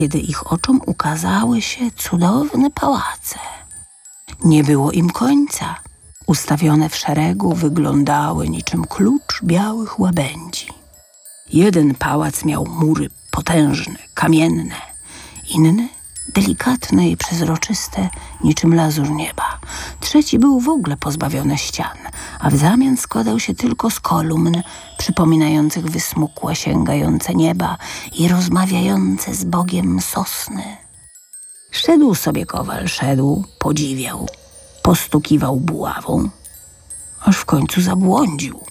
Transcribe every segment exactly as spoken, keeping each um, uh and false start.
kiedy ich oczom ukazały się cudowne pałace. Nie było im końca. Ustawione w szeregu wyglądały niczym klucz białych łabędzi. Jeden pałac miał mury potężne, kamienne, inny delikatne i przezroczyste, niczym lazur nieba. Trzeci był w ogóle pozbawiony ścian, a w zamian składał się tylko z kolumn przypominających wysmukłe, sięgające nieba i rozmawiające z Bogiem sosny. Szedł sobie Kowal, szedł, podziwiał, postukiwał buławą, aż w końcu zabłądził.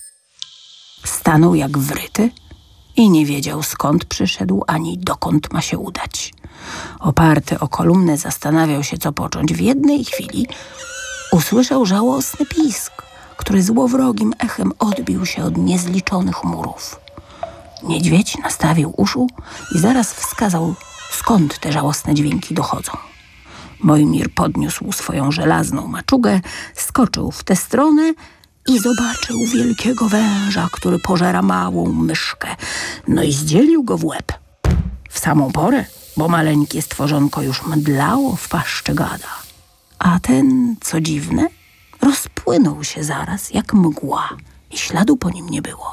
Stanął jak wryty i nie wiedział, skąd przyszedł, ani dokąd ma się udać. Oparty o kolumnę zastanawiał się, co począć. W jednej chwili usłyszał żałosny pisk, który złowrogim echem odbił się od niezliczonych murów. Niedźwiedź nastawił uszu i zaraz wskazał, skąd te żałosne dźwięki dochodzą. Mojmir podniósł swoją żelazną maczugę, skoczył w tę stronę i zobaczył wielkiego węża, który pożera małą myszkę. No i zdzielił go w łeb. W samą porę, bo maleńkie stworzonko już mdlało w paszczy gada. A ten, co dziwne, rozpłynął się zaraz jak mgła i śladu po nim nie było.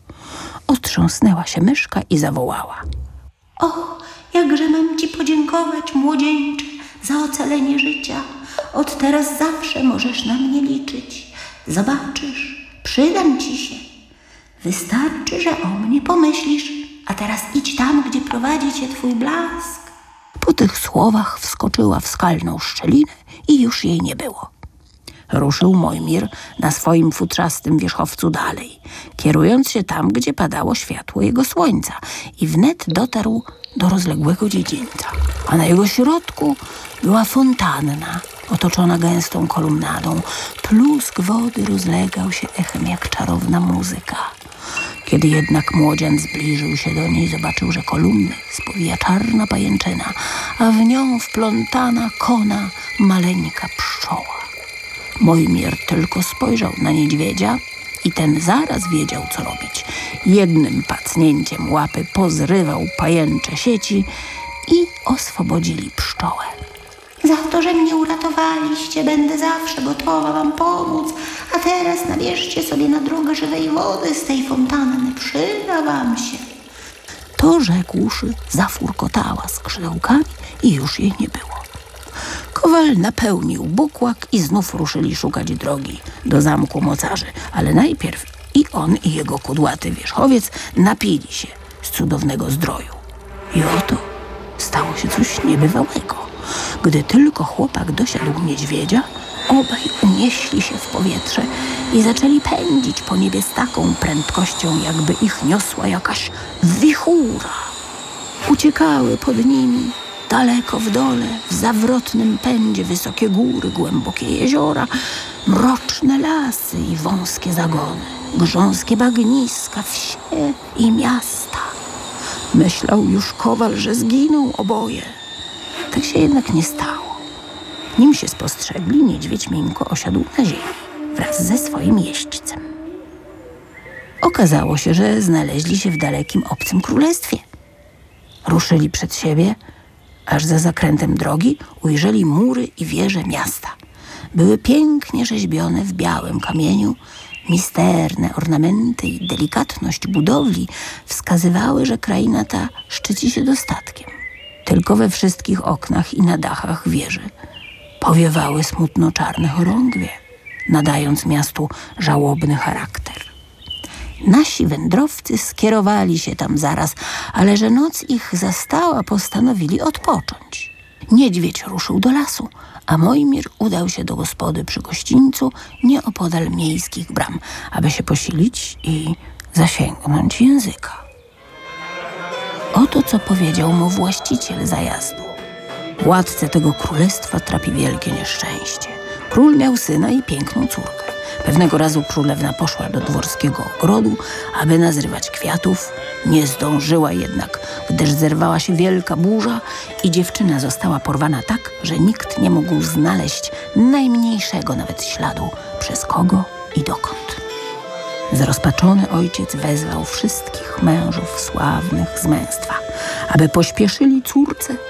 Otrząsnęła się myszka i zawołała: O, jakże mam ci podziękować, młodzieńcze, za ocalenie życia. Od teraz zawsze możesz na mnie liczyć. Zobaczysz, przydam ci się. Wystarczy, że o mnie pomyślisz, a teraz idź tam, gdzie prowadzi cię twój blask. Po tych słowach wskoczyła w skalną szczelinę i już jej nie było. Ruszył Mojmir na swoim futrzastym wierzchowcu dalej, kierując się tam, gdzie padało światło jego słońca, i wnet dotarł do rozległego dziedzińca, a na jego środku była fontanna otoczona gęstą kolumnadą. Plusk wody rozlegał się echem jak czarowna muzyka. Kiedy jednak młodzian zbliżył się do niej, zobaczył, że kolumny spowija czarna pajęczyna, a w nią wplątana kona maleńka pszczoła. Mojmir tylko spojrzał na niedźwiedzia i ten zaraz wiedział, co robić. Jednym pacnięciem łapy pozrywał pajęcze sieci i oswobodzili pszczołę. Za to, że mnie uratowaliście, będę zawsze gotowa wam pomóc, a teraz nabierzcie sobie na drogę żywej wody z tej fontanny, przyda wam się. To rzekłszy, zafurkotała skrzydełkami i już jej nie było. Kowal napełnił bukłak i znów ruszyli szukać drogi do zamku mocarzy, ale najpierw i on, i jego kudłaty wierzchowiec napili się z cudownego zdroju. I oto stało się coś niebywałego. Gdy tylko chłopak dosiadł niedźwiedzia, obaj unieśli się w powietrze i zaczęli pędzić po niebie z taką prędkością, jakby ich niosła jakaś wichura. Uciekały pod nimi daleko w dole, w zawrotnym pędzie, wysokie góry, głębokie jeziora, mroczne lasy i wąskie zagony, grząskie bagniska, wsie i miasta. Myślał już Kowal, że zginą oboje. Tak się jednak nie stało. Nim się spostrzegli, niedźwiedź miękko osiadł na ziemi wraz ze swoim jeźdźcem. Okazało się, że znaleźli się w dalekim obcym królestwie. Ruszyli przed siebie, aż za zakrętem drogi ujrzeli mury i wieże miasta. Były pięknie rzeźbione w białym kamieniu. Misterne ornamenty i delikatność budowli wskazywały, że kraina ta szczyci się dostatkiem. Tylko we wszystkich oknach i na dachach wieży powiewały smutno czarne chorągwie, nadając miastu żałobny charakter. Nasi wędrowcy skierowali się tam zaraz, ale że noc ich zastała, postanowili odpocząć. Niedźwiedź ruszył do lasu, a Mojmir udał się do gospody przy gościńcu nieopodal miejskich bram, aby się posilić i zasięgnąć języka. Oto co powiedział mu właściciel zajazdu. Władcę tego królestwa trapi wielkie nieszczęście. Król miał syna i piękną córkę. Pewnego razu królewna poszła do dworskiego ogrodu, aby nazrywać kwiatów. Nie zdążyła jednak, gdyż zerwała się wielka burza i dziewczyna została porwana tak, że nikt nie mógł znaleźć najmniejszego nawet śladu, przez kogo i dokąd. Zrozpaczony ojciec wezwał wszystkich mężów sławnych z męstwa, aby pośpieszyli córce